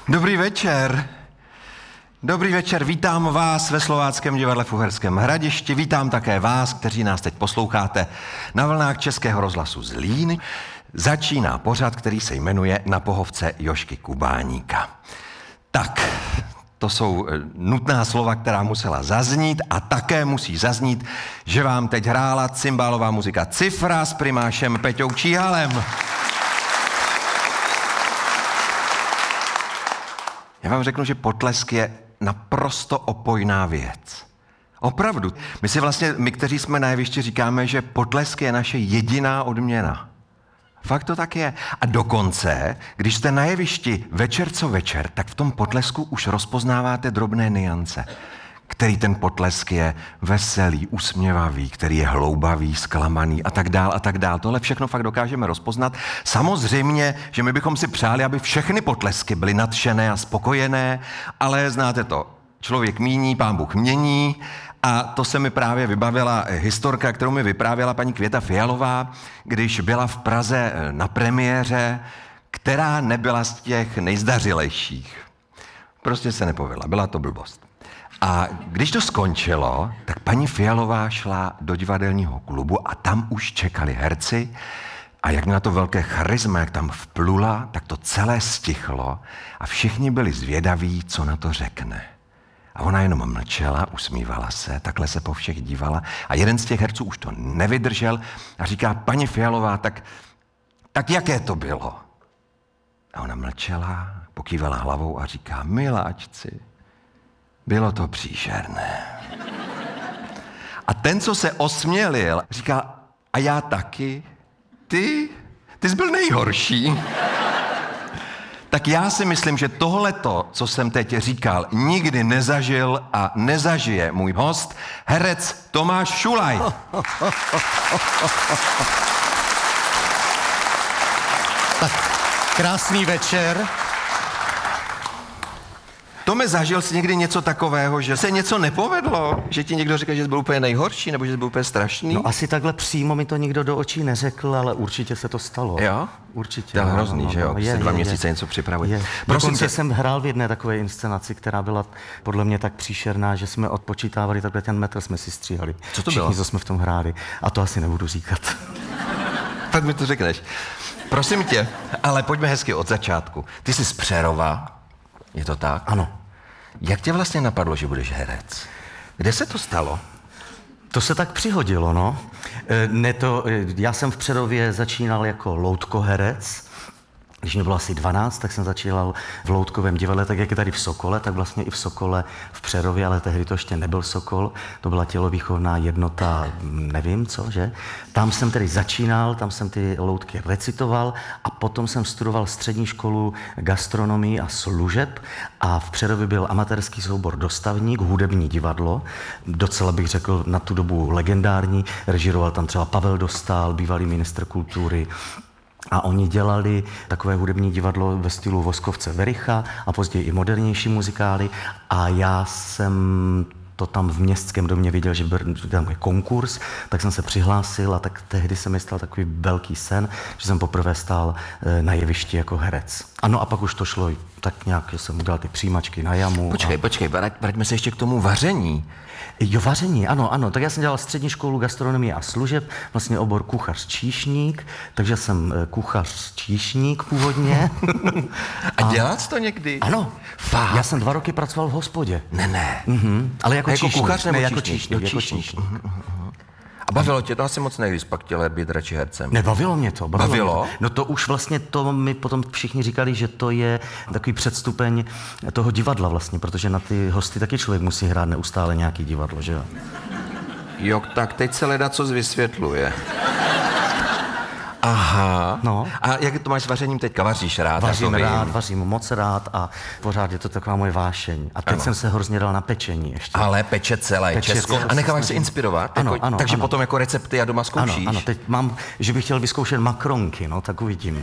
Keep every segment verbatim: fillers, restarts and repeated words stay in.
Dobrý večer. Dobrý večer, vítám vás ve Slováckém divadle v Uherském Hradišti. Vítám také vás, kteří nás teď posloucháte na vlnách Českého rozhlasu Zlín. Začíná pořad, který se jmenuje Na pohovce Jožky Kubáníka. Tak, to jsou nutná slova, která musela zaznít a také musí zaznít, že vám teď hrála cymbálová muzika Cifra s primášem Peťou Číhalem. Já vám řeknu, že potlesk je naprosto opojná věc. Opravdu. My si vlastně, my, kteří jsme na jevišti, říkáme, že potlesk je naše jediná odměna. Fakt to tak je. A dokonce, když jste na jevišti večer co večer, tak v tom potlesku už rozpoznáváte drobné nuance. Který ten potlesk je veselý, usměvavý, který je hloubavý, zklamaný a tak dál a tak dál. Tohle všechno fakt dokážeme rozpoznat. Samozřejmě, že my bychom si přáli, aby všechny potlesky byly nadšené a spokojené, ale znáte to, člověk míní, pán Bůh mění a to se mi právě vybavila historka, kterou mi vyprávěla paní Květa Fialová, když byla v Praze na premiéře, která nebyla z těch nejzdařilejších. Prostě se nepovedla, byla to blbost. A když to skončilo, tak paní Fialová šla do divadelního klubu a tam už čekali herci a jak měla to velké charisma, jak tam vplula, tak to celé stichlo a všichni byli zvědaví, co na to řekne. A ona jenom mlčela, usmívala se, takhle se po všech dívala a jeden z těch herců už to nevydržel a říká, paní Fialová, tak, tak jaké to bylo? A ona mlčela, pokývala hlavou a říká, miláčci, bylo to příšerné. A ten, co se osmělil, říká, a já taky? Ty? Ty jsi byl nejhorší. Tak já si myslím, že tohleto, co jsem teď říkal, nikdy nezažil a nezažije můj host, herec Tomáš Šulaj. Tak, krásný večer. Tome, zažil jsi někdy něco takového, že se něco nepovedlo? Že ti někdo řekl, že jsi byl úplně nejhorší, nebo že jsi byl úplně strašný? No asi takhle přímo mi to nikdo do očí neřekl, ale určitě se to stalo. Jo? Určitě. To je no, hrozný, no, že jo? No, je, se dva je, měsíce je. něco připravuje. Je. Prosím Dokonce tě... jsem hrál v jedné takové inscenaci, která byla podle mě tak příšerná, že jsme odpočítávali, takhle ten metr jsme si stříhali. Co to Všichni, bylo? co jsme v tom hráli. A to asi nebudu říkat. Pak mi to řekneš. Prosím tě, ale pojďme hezky od začátku. Ty jsi z Přerova, je to tak? Ano. Jak tě vlastně napadlo, že budeš herec? Kde se to stalo? To se tak přihodilo, no. E, ne to, e, já jsem v Přerově začínal jako loutkoherec. Když mě bylo asi dvanáct, tak jsem začínal v loutkovém divadle, tak jak je tady v Sokole, tak vlastně i v Sokole v Přerově, ale tehdy to ještě nebyl Sokol, to byla tělovýchovná jednota, nevím co, že? Tam jsem tedy začínal, tam jsem ty loutky recitoval a potom jsem studoval střední školu gastronomii a služeb a v Přerově byl amatérský soubor Dostavník, hudební divadlo, docela bych řekl na tu dobu legendární, režíroval tam třeba Pavel Dostál, bývalý ministr kultury, a oni dělali takové hudební divadlo ve stylu Voskovce Vericha a později i modernější muzikály. A já jsem to tam v Městském domě viděl, že byl tam konkurs, tak jsem se přihlásil a tak tehdy se mi stal takový velký sen, že jsem poprvé stál na jevišti jako herec. Ano, a pak už to šlo tak nějak, že jsem udělal ty přijímačky na jamu. Počkej, a... počkej, vraťme se ještě k tomu vaření. Jo, vaření, ano, ano. Tak já jsem dělal střední školu gastronomie a služeb, vlastně obor kuchař-číšník, takže jsem kuchař-číšník původně. A dělal jsi to někdy? Ano. Fakt? Já jsem dva roky pracoval v hospodě. Ne, ne. Mhm. Ale jako, jako číšník. kuchař nebo ne, jako číšník? číšník, Jo, jako číšník. číšník. Uh, uh, uh. A bavilo tě to asi moc ne, když pak chtěl být radši hercem. Nebavilo mě to. Bavilo? Bavilo? Mě to. No to už vlastně to mi potom všichni říkali, že to je takový předstupeň toho divadla vlastně, protože na ty hosty taky člověk musí hrát neustále nějaký divadlo, že jo? Jo, tak teď se ledacos vysvětluje. Aha. No. A jak to máš s vařením teďka? Vaříš rád? Vařím já to rád, vím. vařím moc rád a pořád je to taková moje vášeň. A teď Ano. jsem se hrozně dal na pečení ještě. Ale peče celé Peče Česko. celé A necháváš se snažím. inspirovat? Ano, jako, ano, takže ano. potom jako recepty a doma Ano, zkoušíš? ano, teď mám, že bych chtěl vyzkoušet makronky, no, tak uvidím.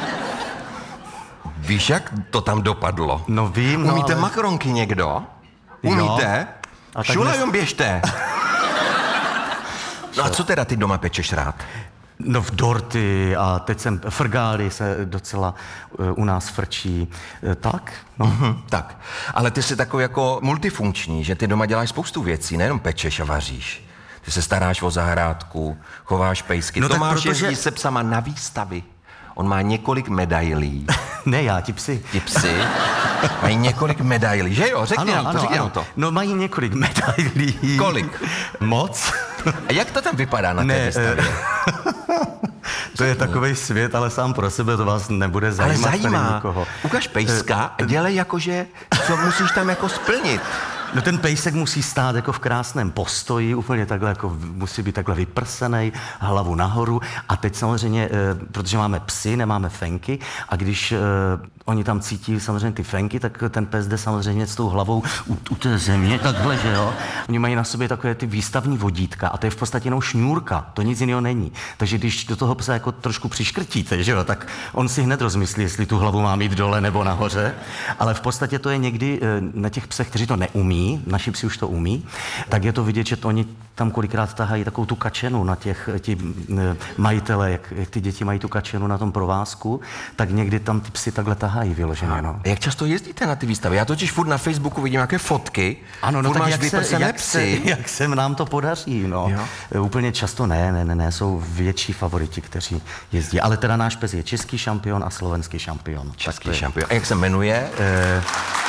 Víš, jak to tam dopadlo? No vím, no, Umíte ale... makronky někdo? Jo. Umíte? A tak Šulajom dnes- běžte. No a co teda ty doma pečeš rád? No v dorty a teď jsem, frgály se docela u nás frčí. Tak? No. Mm-hmm, tak. Ale ty jsi takový jako multifunkční, že ty doma děláš spoustu věcí, nejenom pečeš a vaříš. Ty se staráš o zahrádku, chováš pejsky. No Tomáš protože... jezdí se psama na výstavy. On má několik medailí. Ne, já, ti psi. Ti psi mají několik medailí, že jo? Řekni ano, nám to, ano, řekni ano. nám to. No mají několik medailí. Kolik? Moc. A jak to tam vypadá na té ne, výstavě? To je takovej svět, ale sám pro sebe to vás nebude zajímat. Ale zajímá. Nikoho. Ukaž pejska a dělej jakože, co musíš tam jako splnit. No ten pejsek musí stát jako v krásném postoji, úplně takhle jako musí být takhle vyprsenej, hlavu nahoru a teď samozřejmě, protože máme psy, nemáme fenky a když oni tam cítí samozřejmě ty fenky, tak ten pes jde samozřejmě s tou hlavou u, u té země, takhle, že jo. Oni mají na sobě takové ty výstavní vodítka a to je v podstatě jenom šňůrka, to nic jiného není. Takže když do toho psa jako trošku přiškrtíte, že jo, tak on si hned rozmyslí, jestli tu hlavu má mít dole nebo nahoře, ale v podstatě to je někdy na těch psech, kteří to neumí, naši psi už to umí, tak je to vidět, že to oni tam kolikrát tahají takovou tu kačenu na těch ti, majitele, jak, jak ty děti mají tu kačenu na tom provázku, tak někdy tam ty psi takhle tahají vyloženě. No. Jak často jezdíte na ty výstavy? Já totiž furt na Facebooku vidím nějaké fotky. Ano, no furt tak máš jak se, jak, se, jak se nám to podaří, no. Jo. Úplně často ne, ne, ne, ne, jsou větší favoriti, kteří jezdí. Ale teda náš pes je český šampion a slovenský šampion. Český šampion. A jak se jmenuje? E-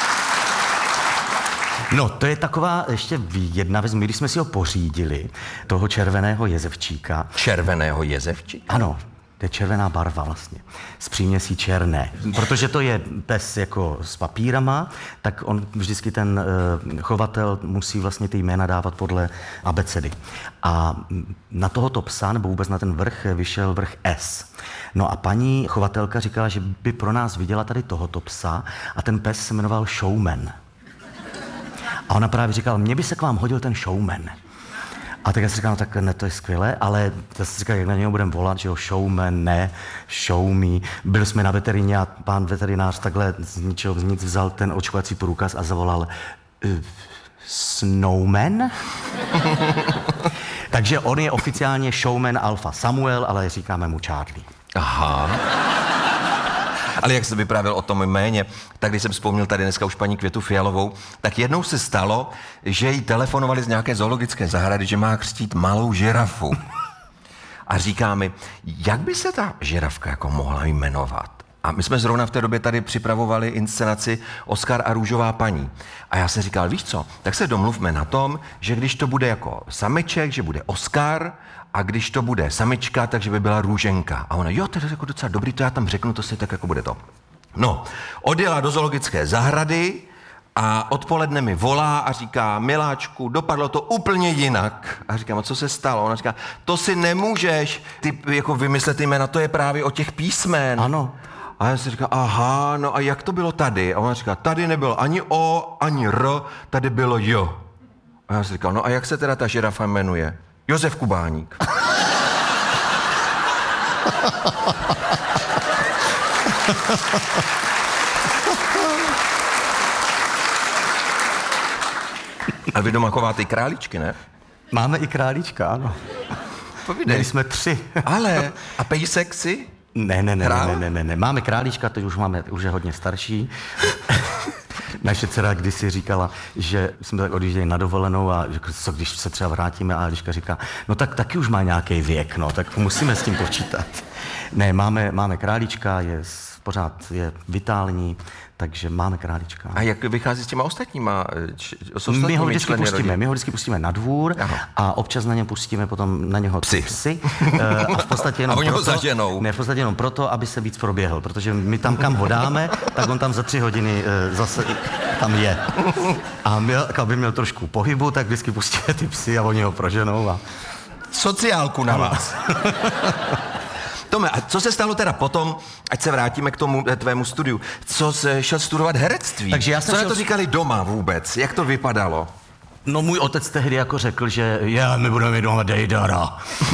No, to je taková ještě jedna věc, my když jsme si ho pořídili, toho červeného jezevčíka. Červeného jezevčíka? Ano, to je červená barva vlastně, s příměsí černé. Protože to je pes jako s papírama, tak on vždycky ten uh, chovatel musí vlastně ty jména dávat podle abecedy. A na tohoto psa, nebo vůbec na ten vrch, vyšel vrch S. No a paní chovatelka říkala, že by pro nás viděla tady tohoto psa a ten pes se jmenoval Showman. A ona právě říkala, mně by se k vám hodil ten showman. A tak já si říkám, no tak ne, to je skvělé, ale já si říkám, jak na něho budeme volat, že jo, showman, ne, show me. Byli jsme na veterině a pán veterinář takhle z ničeho z nic vzal ten očkovací průkaz a zavolal uh, snowman. Takže on je oficiálně showman Alfa Samuel, ale říkáme mu Charlie. Aha. Ale jak jsi vyprávěl o tom jméně, tak když jsem vzpomněl tady dneska už paní Květu Fialovou, tak jednou se stalo, že jí telefonovali z nějaké zoologické zahrady, že má křtít malou žirafu. A říká mi, jak by se ta žirafka jako mohla jmenovat? A my jsme zrovna v té době tady připravovali inscenaci Oskar a růžová paní. A já jsem říkal, víš co, tak se domluvme na tom, že když to bude jako sameček, že bude Oskar, a když to bude samička, takže by byla Růženka. A ona, jo, to je jako docela dobrý, to já tam řeknu, to si tak jako bude to. No, odjela do zoologické zahrady a odpoledne mi volá a říká, miláčku, dopadlo to úplně jinak. A říkám, a co se stalo? Ona říká, to si nemůžeš ty jako vymyslet jména, to je právě o těch písmen. Ano. A já si říkám, aha, no a jak to bylo tady? A ona říká, tady nebylo ani O, ani R, tady bylo J. A já si říkám, no a jak se teda ta žirafa jmenuje? Josef Kubáník. A vy doma chováte i králíčky, ne? Máme i králíčka, ano. Povídej. Měli jsme tři. Ale, a pejsek si? Ne, ne, ne, ne, ne, ne, ne. Máme králíčka, teď už máme, už je hodně starší. Naše dcera kdysi říkala, že jsme tak odjížděli na dovolenou a že co když se třeba vrátíme a Eliška říká, no tak taky už má nějaký věk, no, tak musíme s tím počítat. Ne, máme, máme králíčka, je pořád je vitální, takže máme králíčka. A jak vychází s těma ostatníma? Č- s my ho vždycky pustíme, my ho vždycky pustíme na dvůr ano. A občas na něm pustíme potom na něho psy. psy a v podstatě jenom a oni proto, ho zaženou. Ne, v podstatě jenom proto, aby se víc proběhl, protože my tam kam ho dáme, tak on tam za tři hodiny uh, zase tam je. A měl, aby měl trošku pohybu, tak vždycky pustíme ty psy a oni ho proženou. A... Sociálku na vás. Tome, a co se stalo teda potom, ať se vrátíme k tomu tvému studiu, co jsi šel studovat herectví? Takže já jsem co šel... na to říkali doma vůbec? Jak to vypadalo? No můj otec tehdy jako řekl, že já, my budeme mít doma Dejdara.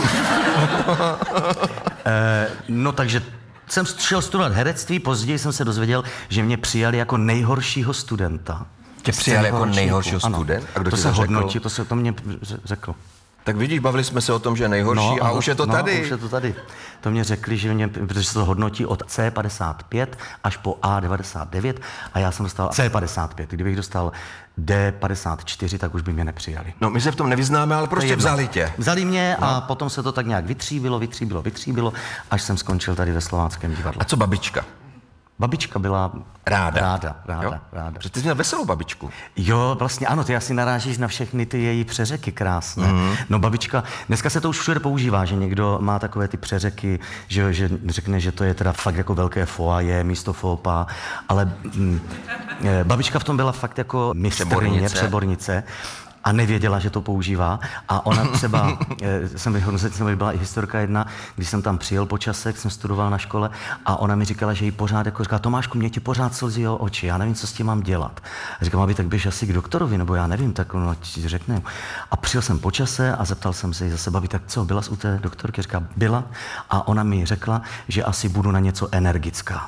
e, no takže jsem šel studovat herectví, později jsem se dozvěděl, že mě přijali jako nejhoršího studenta. Tě přijali jako nejhoršího studenta? A kdo to ti se to hodnotí, to se to mě řekl. Tak vidíš, bavili jsme se o tom, že nejhorší No, a už je to no, tady. už je to tady. To mě řekli, že mě, protože se to hodnotí od C padesát pět až po A devadesát devět a já jsem dostal C padesát pět. Kdybych dostal D padesát čtyři, tak už by mě nepřijali. No my se v tom nevyznáme, ale prostě vzali tě. Vzali mě no. A potom se to tak nějak vytříbilo, vytříbilo, vytříbilo, až jsem skončil tady ve Slováckém divadle. A co babička? Babička byla ráda. Ráda, ráda, jo? ráda. Protože ty jsi měl veselou babičku. Jo, vlastně ano, ty asi narážíš na všechny ty její přeřeky krásné. Mm. No babička, dneska se to už všude používá, že někdo má takové ty přeřeky, že, že řekne, že to je teda fakt jako velké foaje místo fópa, ale mm, babička v tom byla fakt jako mistrně, přebornice. A nevěděla, že to používá. A ona třeba, jsem vyhodnocen, byla i historka jedna, když jsem tam přijel po čase, jsem studoval na škole a ona mi říkala, že jí pořád jako říká, Tomášku, mě ti pořád slzí o oči, já nevím, co s tím mám dělat. A říkám, aby tak běž asi k doktorovi, nebo já nevím, tak ono ti řekne. A přijel jsem po čase a zeptal jsem se jí zase, babi, tak co, byla jsi u té doktorky? Říká, byla. A ona mi řekla, že asi budu na něco energická.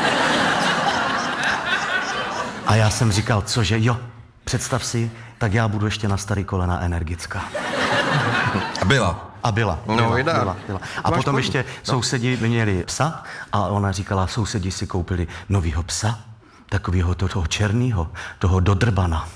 A já jsem říkal, cože, jo, představ si, tak já budu ještě na starý kolena energická. A byla. A byla. No, byla, byla, byla, byla. A potom podíl. ještě no. sousedi měli psa a ona říkala, sousedi si koupili novýho psa, takovýho toho černýho, toho dodrbana.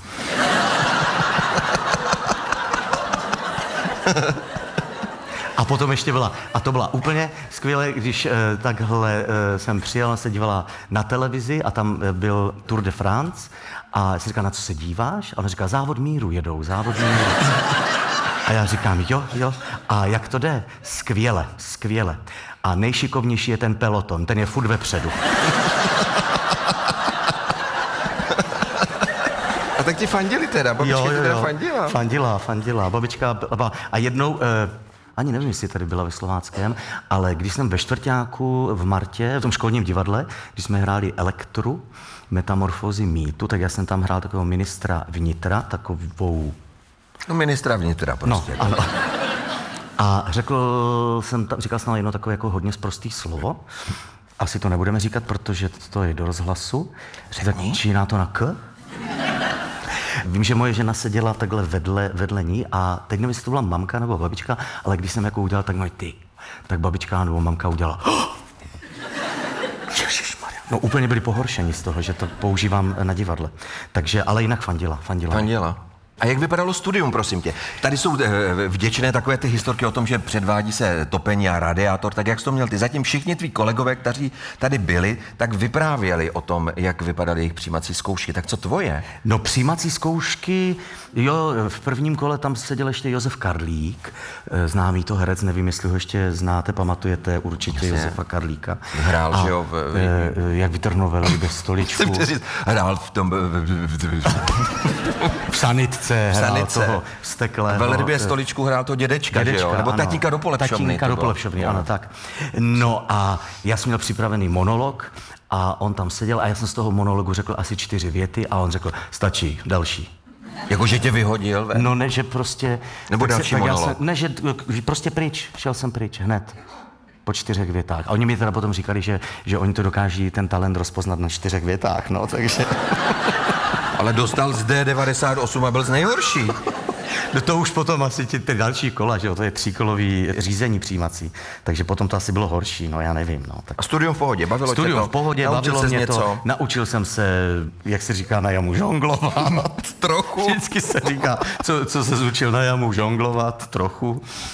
A potom ještě byla, a to byla úplně skvělé, když eh, takhle eh, jsem přijel, se dívala na televizi a tam eh, byl Tour de France a si říká, na co se díváš? A ona říká, závod míru jedou, závod míru. A já říkám, jo, jo. A jak to jde? Skvěle, skvěle. A nejšikovnější je ten peloton, ten je furt vepředu. A tak ti fandili teda, babička jo, jo, teda jo. fandila. Fandila, fandila. Babička, a jednou, eh, ani nevím, jestli tady byla ve Slováckém, ale když jsem ve čtvrťáku v Martě, v tom školním divadle, když jsme hráli Elektru, Metamorfózy mýtu, tak já jsem tam hrál takového ministra vnitra, takovou... No ministra vnitra prostě. No, ano. A řekl jsem tam, říkal jsem jedno takové jako hodně sprostý slovo. Asi to nebudeme říkat, protože to je do rozhlasu. Začíná to na K. Vím, že moje žena seděla takhle vedle, vedle ní a teď nevím, jestli to byla mamka nebo babička, ale když jsem jako udělal, tak no ty, tak babička nebo mamka udělala. Ježišmarja. No úplně byli pohoršeni z toho, že to používám na divadle. Takže, ale jinak fandila, fandila. Fandila. A jak vypadalo studium, prosím tě? Tady jsou vděčné takové ty historky o tom, že předvádí se topení a radiátor, tak jak jsi to měl ty? Zatím všichni tví kolegové, kteří tady byli, tak vyprávěli o tom, jak vypadaly jejich přijímací zkoušky. Tak co tvoje? No přijímací zkoušky, jo, v prvním kole tam seděl ještě Josef Karlík, známý to herec, nevím, jestli ho ještě znáte, pamatujete určitě Jasně. Josefa Karlíka. Hrál, a, že jo? V... Jak vytrhnul velryby stoličku. Hrál v tom... v sanitce. V sanitce. Toho vzteklého. Velrybě stoličku hrál to dědečka, dědečka že jo? Nebo ano. Tatínka do Polepšovny. Tatínka do Polepšovny, ano, tak. No a já jsem měl připravený monolog a on tam seděl a já jsem z toho monologu řekl asi čtyři věty a on řekl, stačí, další. Jako, že tě vyhodil? Ve? No ne, že prostě... Nebo další se, monolog? Jsem, ne, že prostě pryč, šel jsem pryč, hned. Po čtyřech větách. A oni mi teda potom říkali, že, že oni to dokáží ten talent rozpoznat na čtyřech větách, no, takže... Ale dostal z D devadesát osm a byl z nejhorší. No to už potom asi ty, ty další kola, že jo, to je tříkolový řízení přijímací. Takže potom to asi bylo horší, no já nevím, no. Tak... A studium v pohodě, bavilo studium tě to? v pohodě, Naučil bavilo mě něco? to. Naučil jsem se, jak se říká na jamu, žonglovat. Trochu. Vždycky se říká, co, co se zúčil na jamu, žonglovat, trochu.